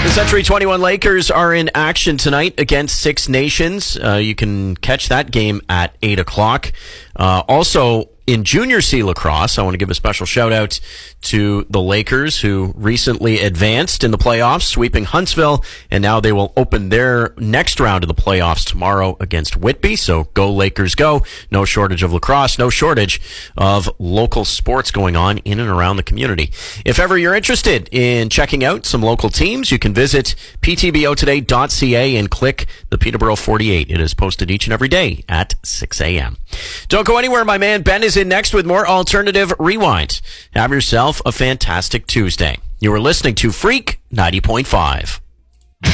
The Century 21 Lakers are in action tonight against Six Nations. You can catch that game at 8 o'clock. Also, in Junior C lacrosse, I want to give a special shout out to the Lakers, who recently advanced in the playoffs, sweeping Huntsville, and now they will open their next round of the playoffs tomorrow against Whitby. So go Lakers go. No shortage of lacrosse, no shortage of local sports going on in and around the community. If ever you're interested in checking out some local teams, you can visit ptbotoday.ca and click the Peterborough 48. It is posted each and every day at 6 a.m. Don't go anywhere. My man Ben is in next with more Alternative Rewind. Have yourself a fantastic Tuesday. You are listening to Freak 90.5.